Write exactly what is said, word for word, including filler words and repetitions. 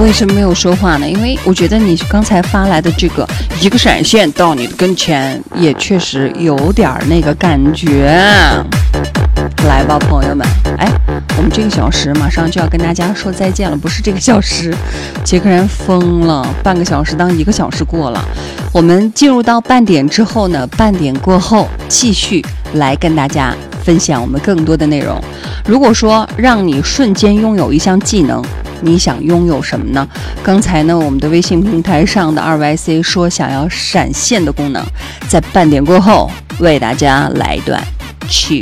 为什么没有说话呢？因为我觉得你刚才发来的这个一个闪现到你的跟前，也确实有点那个感觉。来吧，朋友们，哎，我们这个小时马上就要跟大家说再见了，不是这个小时，杰克人疯了，半个小时当一个小时过了。我们进入到半点之后呢，半点过后继续来跟大家分享我们更多的内容。如果说让你瞬间拥有一项技能，你想拥有什么呢？刚才呢，我们的微信平台上的 二 Y C 说想要闪现的功能，在半点过后为大家来一段曲。